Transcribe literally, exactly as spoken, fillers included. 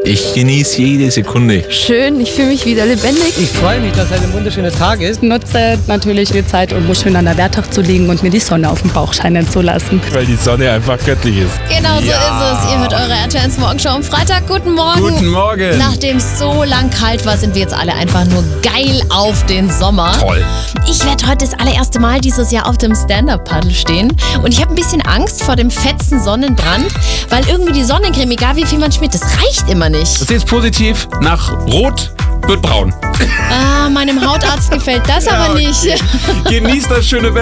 Ich genieße jede Sekunde. Schön, ich fühle mich wieder lebendig. Ich freue mich, dass heute ein wunderschöner Tag ist. Ich nutze natürlich die Zeit, um schön an der Bertach zu liegen und mir die Sonne auf den Bauch scheinen zu lassen. Weil die Sonne einfach göttlich ist. Genau so Ja. ist es. Ihr hört eure R T L eins Morgenshow am Freitag. Guten Morgen. Guten Morgen. Nachdem es so lang kalt war, sind wir jetzt alle einfach nur geil auf den Sommer. Toll. Ich werde heute das allererste Mal dieses Jahr auf dem Stand-Up-Paddle stehen. Und ich habe ein bisschen Angst vor dem fetzen Sonnenbrand, weil irgendwie die Sonnencreme, egal wie viel man schmiert, das reicht immer nicht. Das ist jetzt positiv. Nach Rot wird braun. Ah, meinem Hautarzt gefällt das aber nicht. Genießt das schöne Wetter.